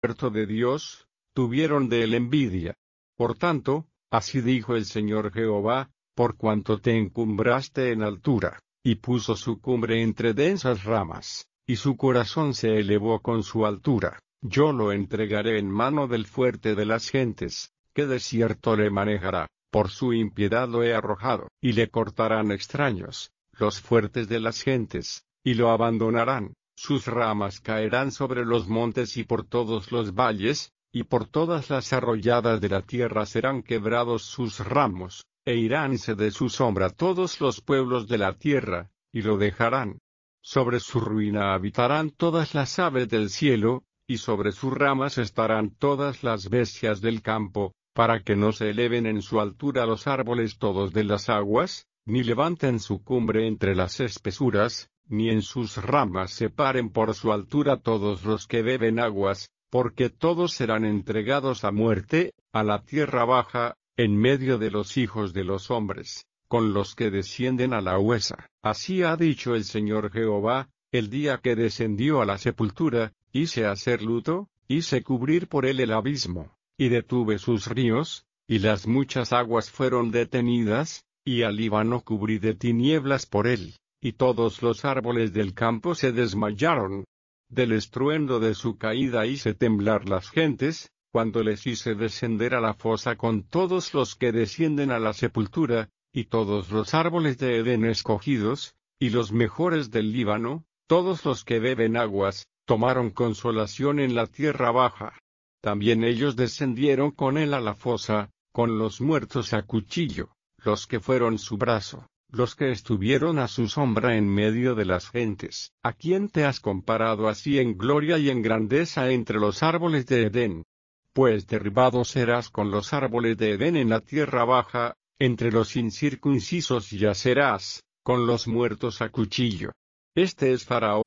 desierto de Dios, tuvieron de él envidia. Por tanto, así dijo el Señor Jehová, por cuanto te encumbraste en altura, y puso su cumbre entre densas ramas, y su corazón se elevó con su altura, yo lo entregaré en mano del fuerte de las gentes, que desierto le manejará, por su impiedad lo he arrojado, y le cortarán extraños, los fuertes de las gentes, y lo abandonarán, sus ramas caerán sobre los montes y por todos los valles, y por todas las arroyadas de la tierra serán quebrados sus ramos, e iránse de su sombra todos los pueblos de la tierra, y lo dejarán. Sobre su ruina habitarán todas las aves del cielo, y sobre sus ramas estarán todas las bestias del campo, para que no se eleven en su altura los árboles todos de las aguas, ni levanten su cumbre entre las espesuras, ni en sus ramas se paren por su altura todos los que beben aguas, porque todos serán entregados a muerte, a la tierra baja, en medio de los hijos de los hombres, con los que descienden a la huesa. Así ha dicho el Señor Jehová, el día que descendió a la sepultura, hice hacer luto, hice cubrir por él el abismo, y detuve sus ríos, y las muchas aguas fueron detenidas, y al Líbano cubrí de tinieblas por él, y todos los árboles del campo se desmayaron. Del estruendo de su caída hice temblar las gentes, cuando les hice descender a la fosa con todos los que descienden a la sepultura, y todos los árboles de Edén escogidos, y los mejores del Líbano, todos los que beben aguas, tomaron consolación en la tierra baja. También ellos descendieron con él a la fosa, con los muertos a cuchillo, los que fueron su brazo, los que estuvieron a su sombra en medio de las gentes. ¿A quién te has comparado así en gloria y en grandeza entre los árboles de Edén? Pues derribado serás con los árboles de Edén en la tierra baja, entre los incircuncisos yacerás, con los muertos a cuchillo. Este es Faraón.